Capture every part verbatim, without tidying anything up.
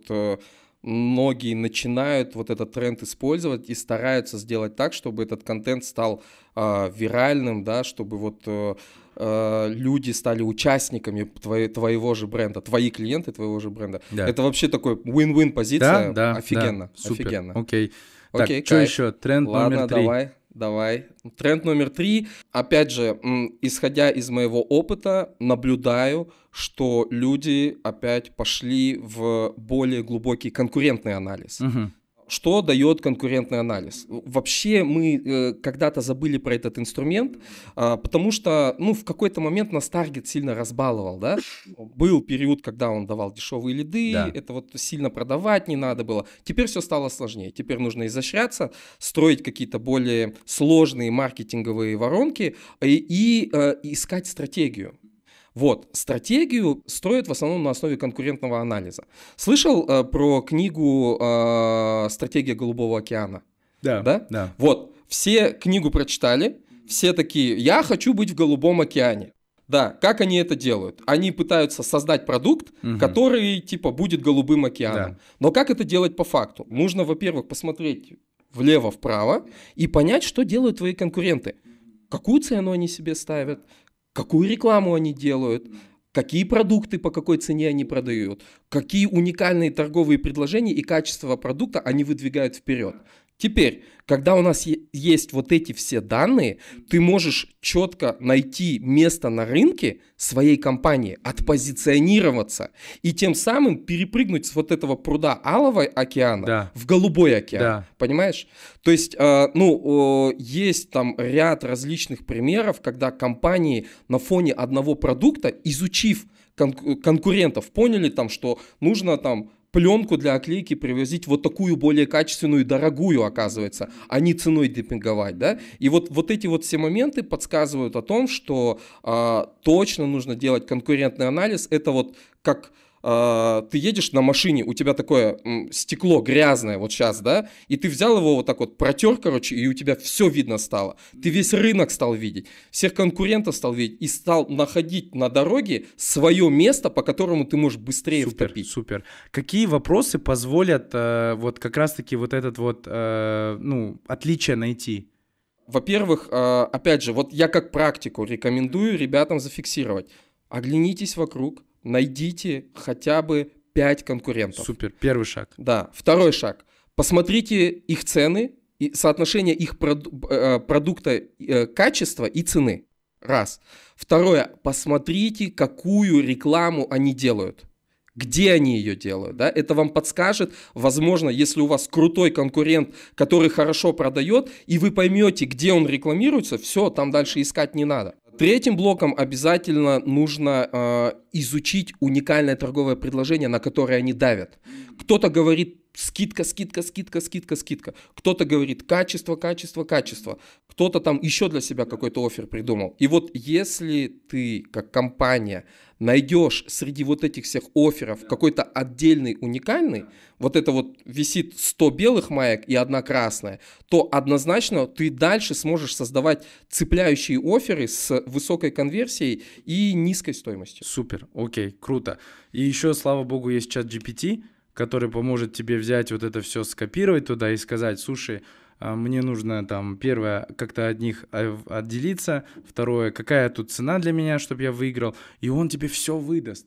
э, многие начинают вот этот тренд использовать и стараются сделать так, чтобы этот контент стал э, виральным, да, чтобы вот э, э, люди стали участниками твои, твоего же бренда, твои клиенты твоего же бренда. Да. Это вообще такой win-win позиция, да, да, офигенно, да, супер. Офигенно. Окей, так, Окей, что еще? Тренд Ладно, номер три. давай. Давай. Тренд номер три. Опять же, исходя из моего опыта, наблюдаю, что люди опять пошли в более глубокий конкурентный анализ. Угу. Что дает конкурентный анализ? Вообще мы э, когда-то забыли про этот инструмент, э, потому что ну, в какой-то момент нас таргет сильно разбаловал. Да? Был период, когда он давал дешевые лиды, да. Это вот сильно продавать не надо было. Теперь все стало сложнее. Теперь нужно изощряться, строить какие-то более сложные маркетинговые воронки и, и э, искать стратегию. Вот, стратегию строят в основном на основе конкурентного анализа. Слышал э, про книгу э, «Стратегия Голубого океана»? Да, да, да. Вот, все книгу прочитали, все такие, я хочу быть в Голубом океане. Да, как они это делают? Они пытаются создать продукт, угу. который типа будет Голубым океаном. Да. Но как это делать по факту? Нужно, во-первых, посмотреть влево-вправо и понять, что делают твои конкуренты. Какую цену они себе ставят? Какую рекламу они делают, какие продукты по какой цене они продают, какие уникальные торговые предложения и качество продукта они выдвигают вперед. Теперь, когда у нас есть вот эти все данные, ты можешь четко найти место на рынке своей компании, отпозиционироваться и тем самым перепрыгнуть с вот этого пруда Алого океана да. в Голубой океан. Да. Понимаешь? То есть, э, ну, э, есть там ряд различных примеров, когда компании на фоне одного продукта, изучив кон- конкурентов, поняли там, что нужно там пленку для оклейки привозить вот такую более качественную и дорогую, оказывается, а не ценой демпинговать, да? И вот, вот эти вот все моменты подсказывают о том, что э, точно нужно делать конкурентный анализ. Это вот как э, ты едешь на машине, у тебя такое м, стекло грязное вот сейчас, да? И ты взял его вот так вот, протер, короче, и у тебя все видно стало. Ты весь рынок стал видеть, всех конкурентов стал видеть и стал находить на дороге свое место, по которому ты можешь быстрее супер, втопить. Супер. Какие вопросы позволят э, вот как раз-таки вот этот вот, э, ну, отличие найти? Во-первых, э, опять же, вот я как практику рекомендую ребятам зафиксировать. Оглянитесь вокруг, найдите хотя бы пять конкурентов. Супер, первый шаг. Да, второй шаг. Посмотрите их цены, и соотношение их проду- продукта, э, качества и цены. Раз. Второе. Посмотрите, какую рекламу они делают. Где они ее делают, да? Это вам подскажет, возможно, если у вас крутой конкурент, который хорошо продает, и вы поймете, где он рекламируется, все, там дальше искать не надо. Третьим блоком обязательно нужно э, изучить уникальное торговое предложение, на которое они давят. Кто-то говорит скидка, скидка, скидка, скидка, скидка. Кто-то говорит качество, качество, качество. Кто-то там еще для себя какой-то оффер придумал. И вот если ты, как компания, найдешь среди вот этих всех офферов какой-то отдельный, уникальный, вот это вот висит сто белых маек и одна красная, то однозначно ты дальше сможешь создавать цепляющие офферы с высокой конверсией и низкой стоимостью. Супер, окей, круто. И еще, слава богу, есть чат джи пи ти, который поможет тебе взять вот это все, скопировать туда и сказать: слушай, мне нужно там, первое, как-то от них отделиться, второе, какая тут цена для меня, чтобы я выиграл, и он тебе все выдаст.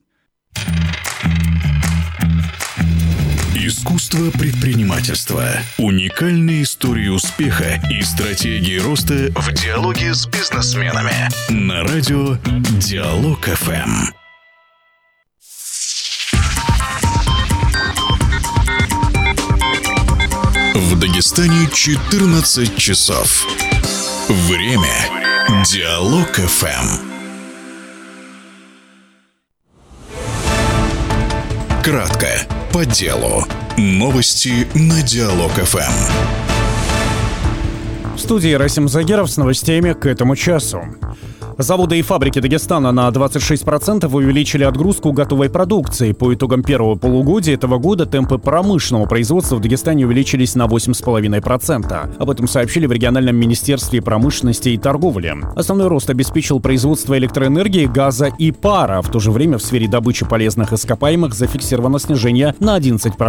Искусство предпринимательства. Уникальные истории успеха и стратегии роста в диалоге с бизнесменами. На радио Диалог эф эм. В Дагестане четырнадцать часов. Время Диалог эф эм. Кратко, по делу. Новости на Диалог эф эм. В студии Расим Загеров с новостями к этому часу. Заводы и фабрики Дагестана на двадцать шесть процентов увеличили отгрузку готовой продукции. По итогам первого полугодия этого года темпы промышленного производства в Дагестане увеличились на восемь целых пять десятых процента. Об этом сообщили в региональном министерстве промышленности и торговли. Основной рост обеспечил производство электроэнергии, газа и пара. В то же время в сфере добычи полезных ископаемых зафиксировано снижение на одиннадцать процентов.